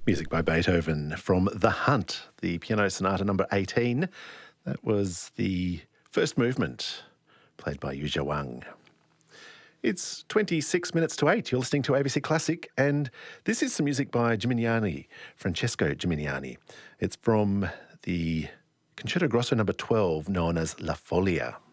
Music by Beethoven from The Hunt, the Piano Sonata number 18. That was the first movement, played by Yu Zhawang. It's 26 minutes to 8. You're listening to ABC Classic, and this is some music by Gimignani, Francesco Gimignani. It's from the Concerto Grosso number 12, known as La Folia.